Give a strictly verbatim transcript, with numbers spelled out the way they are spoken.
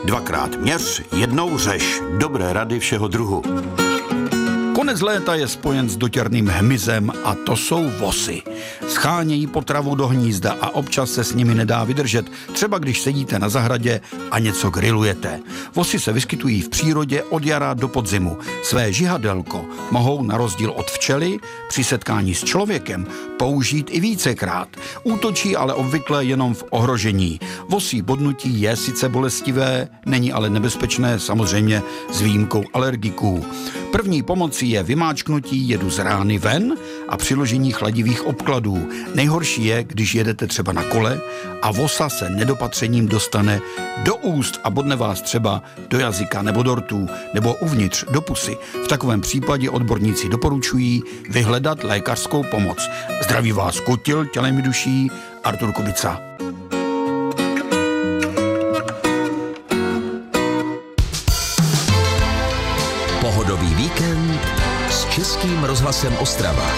Dvakrát měř, jednou řeš. Dobré rady všeho druhu. Konec léta je spojen s dotěrným hmyzem a to jsou vosy. Schánějí potravu do hnízda a občas se s nimi nedá vydržet, třeba když sedíte na zahradě a něco grillujete. Vosy se vyskytují v přírodě od jara do podzimu. Své žihadelko mohou na rozdíl od včely při setkání s člověkem použít i vícekrát. Útočí ale obvykle jenom v ohrožení. Vosí bodnutí je sice bolestivé, není ale nebezpečné, samozřejmě s výjimkou alergiků. První pomocí je vymáčknutí jedu z rány ven a přiložení chladivých obkladů. Nejhorší je, když jedete třeba na kole a vosa se nedopatřením dostane do úst a bodne vás třeba do jazyka nebo do rtů nebo uvnitř do pusy. V takovém případě odborníci doporučují vyhledat lékařskou pomoc. Zdraví vás Kutil, tělem i duší, Artur Kubica. Pohodový víkend s Českým rozhlasem Ostrava.